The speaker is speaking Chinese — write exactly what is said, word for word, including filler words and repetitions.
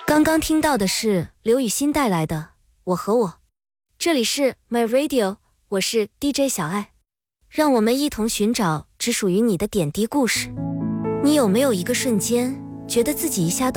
刚刚听到的是刘雨欣带来的《我和我》，这里是 My Radio， 我是 D J 小爱，让我们一同寻找只属于你的点滴故事。你有没有一个瞬间觉得自己一下